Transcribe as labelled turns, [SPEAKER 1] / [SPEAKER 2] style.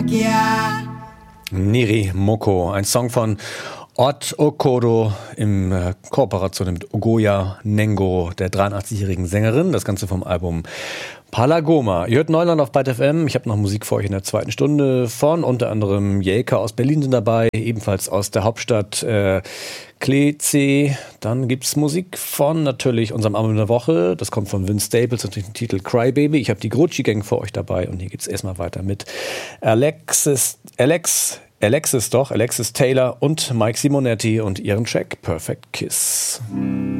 [SPEAKER 1] Neri Moko, ein Song von Ot Okoro in Kooperation mit Ogoya Nengo, der 83-jährigen Sängerin. Das Ganze vom Album Palagoma. Ihr hört Neuland auf Byte FM. Ich habe noch Musik für euch in der zweiten Stunde von unter anderem Jelka aus Berlin sind dabei, ebenfalls aus der Hauptstadt Klece. Dann gibt's Musik von natürlich unserem Album der Woche. Das kommt von Vince Staples und den Titel Crybaby. Ich habe die Grucci Gang für euch dabei und hier geht's erstmal weiter mit Alexis Taylor und Mike Simonetti und ihren Track Perfect Kiss.